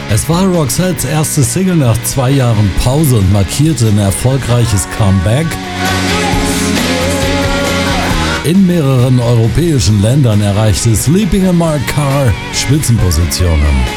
Es war Roxettes erste Single nach 2 Jahren Pause und markierte ein erfolgreiches Comeback. In mehreren europäischen Ländern erreichte Sleeping in My Car Spitzenpositionen.